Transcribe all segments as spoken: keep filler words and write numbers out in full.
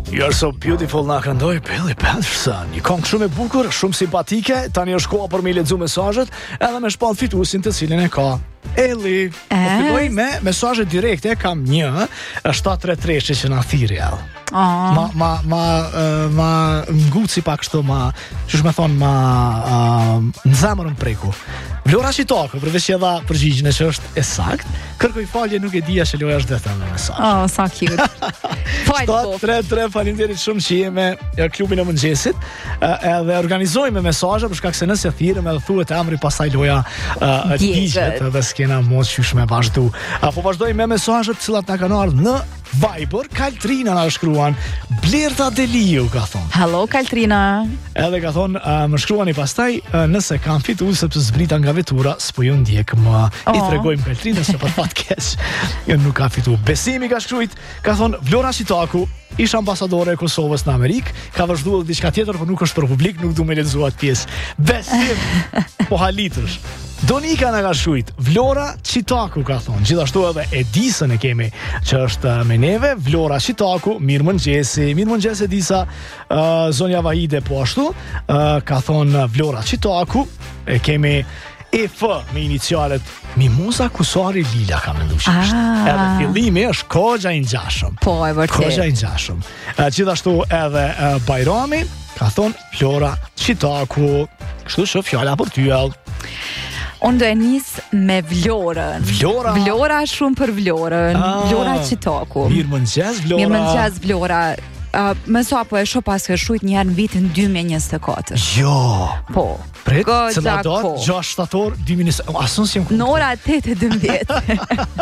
You're so beautiful na këndoi Billy Patterson. Një këngë shumë e bukur, shumë simpatike. Tani është koha për me lexu mesazhet, edhe me shpall fituesin të cilin e ka Eli. Po filloj me mesazhe direkte, kam një shtat tre tre që na thirrë. Oh. Ma ma ma uh, ma nguci pak kështu, ma, çush më thon, ma uh, në zemrën preku. Vlora Shitako, përveç që dha përgjigjen që është e saktë, kërkoj falje, nuk e dija se loja është vetëm në mesazh. Oh, sa cute. Fal po. tre tre faleminderit shumë që jemi me klubin e mëngjesit. Uh, edhe organizojmë mesazhe për shkak se nëse thirrëm edhe thuhet emri, pastaj loja uh, digjet edhe s'kena mos qysh me vazhdu. Apo vazhdojmë me mesazhet të cilat na kanë ardhur në Viber. Kaltrina na shkruan, Blerta Deliu ka thonë. Hello Kaltrina. Edhe ka thonë, uh, më shkruani pastaj uh, nëse kam fitu sepse zbrita nga vetura, s'po ju ndjek më. Oh. I tregojmë Kaltrina se për fat keq jo nuk ka fitu. Besimi ka shkruajt, ka thonë Vlora Shitaku, ish ambasadore e Kosovës në Amerikë, ka vazhduar diçka tjetër, por nuk është për publik, nuk du me lexuar pjesë. Besim, po halitësh. Donika na ka shkruajt, Vlora Shitaku ka thonë, gjithashtu edhe Edisën e kemi që është me neve, Vlora Shitaku, mirë mëngjesi, mirë mëngjesi Edisa, uh, Zonja Vahide po ashtu, uh, ka thonë Vlora Shitaku, e kemi E F me inicialet Mimoza Kusari Lila ka menduar që është. Edhe fillimi është Koxha i ngjashëm. Po, e vërtet. Koxha i ngjashëm. Uh, gjithashtu edhe uh, Bajrami ka thonë Vlora Shitaku. Kështu që fjala për ty. Unë do e nis me Vlorën. Vlora. Vlora shumë për Vlorën. Ah, Vlora Shitaku. Mirë mëngjes Vlora. Mirë mëngjes Vlora. Uh, më sa po e shoh pas ke shujt një herë në vitin dy mijë e njëzet e katër. Jo. Po. Pret, cila datë? gjashtë shtator dy mijë e njëzet. Asun si jam. Në ora tetë e dymbëdhjetë.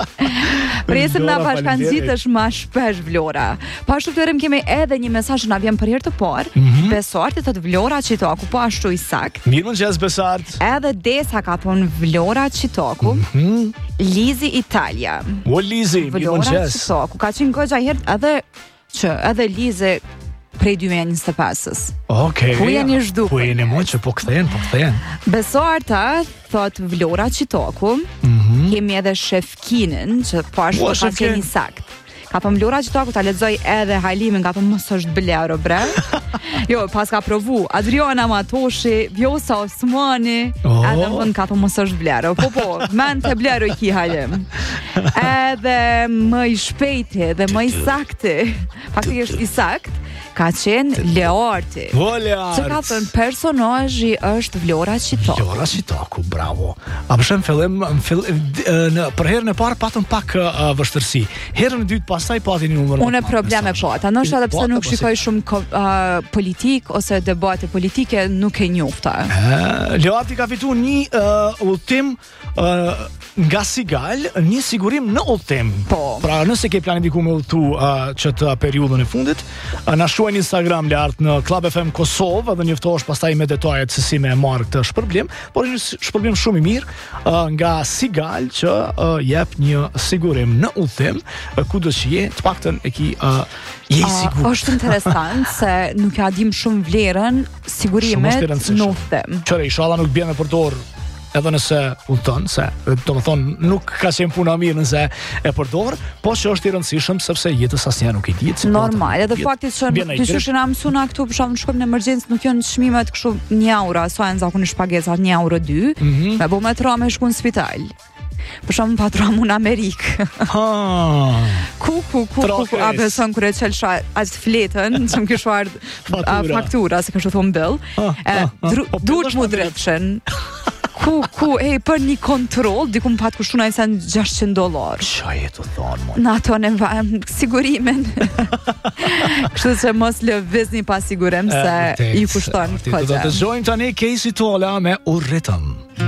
Presim na bashkangjitesh më shpesh Vlora. Po ashtu të kemi edhe një mesazh na vjen për herë të parë. Mm -hmm. Besarti thotë Vlora Shitaku, po ashtu i sakt. Mirë mëngjes Besart. Edhe Desa ka thonë Vlora Shitaku. Mm -hmm. Lizi Italia. O Lizi, mirë mëngjes. Vlora Shitaku ka qenë goxha herë edhe që edhe Lize prej dy mijë e njëzet e pesës. Okej. Ku jeni zhdukur? Ku jeni mo që po kthehen, po kthehen. Besarta thot Vlora Shitaku. Mm -hmm. Kemi edhe Shefkinin që po ashtu Ua, ka qenë sakt. Ka thënë Vlora Shitaku, ta lexoj edhe Halimin, ka thënë mos është blero bre. Jo, pas ka provu Adriana Matoshi, Vjosa Osmani, oh. edhe më ka thënë mos është blero. Po po, men të blero i ki Halim. Edhe më i shpejti dhe më i sakti, faktikisht i sakt, ka qenë Learti. O Leart. Që ka thënë personazhi është Vlora Shitaku. Vlora Shitaku, bravo. A përshëm fillim, fillim në, për herën e parë patëm pak uh, vështërsi. Herën e dytë pastaj pati një numër. Unë probleme pata, ndoshta edhe pse nuk shikoj shumë uh, politik ose debate politike, nuk e njohta. Uh, Learti ka fituar një uh, udhtim uh, nga Sigal, një sigurim në udhtim. Po. Pra nëse ke planifikuar me udhtu uh, çët periudhën e fundit, uh, na shuaj në Instagram Leart në Club F M Kosovë dhe njoftohesh pastaj me detajet se si me marr këtë shpërblim, por një shpërblim shumë i mirë uh, nga Sigal që uh, jep një sigurim në udhtim uh, kudo që je, të paktën e ki uh, je i sigurt. Uh, është interesant se nuk ja dim shumë vlerën sigurimet në udhtim. Qëre, inshallah nuk bjen me përdor edhe nëse udhton, se do të thonë nuk ka qenë puna mirë nëse e përdor, po që është i rëndësishëm sepse jetës asnjëherë nuk i dihet. Si normal, edhe fakti që dyshosh na mësuna këtu për shkak shkojmë në emergjencë, nuk janë çmimet kështu një euro, sa janë zakonisht pagesat një euro dy, mm -hmm. me bo me tra me shku në spital. Për shumë patruam në Amerikë. Ku, ku, ku, ku, ku, a beson kër e qelsha atë fletën, që më këshu ardhë faktura, se kështu thonë bill, duhet mu drepshen. Ku, ku, e, për një kontrol, diku më patë kushtu na i sen gjashtëqind dollar. Qa je të thonë, mon? Na to në vajmë sigurimin. Kështu që mos lëvizni pa sigurim, se i kushton këtë gjë. Do të dëgjojmë tani Casey Tola me U Rhythm.